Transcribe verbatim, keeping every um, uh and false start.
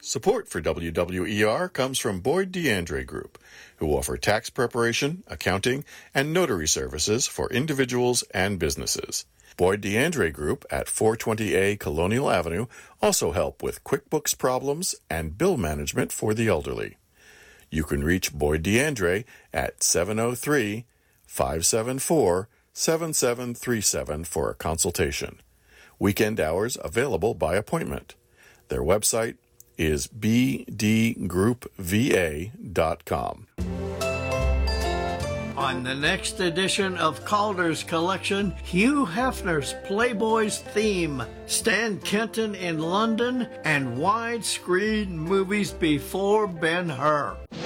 Support for W W E R comes from Boyd DeAndre Group, who offer tax preparation, accounting, and notary services for individuals and businesses. Boyd DeAndre Group at four twenty A Colonial Avenue also help with QuickBooks problems and bill management for the elderly. You can reach Boyd DeAndre at seven oh three, five seven four, seven seven three seven for a consultation. Weekend hours available by appointment. Their website is b d group v a dot com. On the next edition of Calder's Collection, Hugh Hefner's Playboy's Theme, Stan Kenton in London, and widescreen movies before Ben-Hur.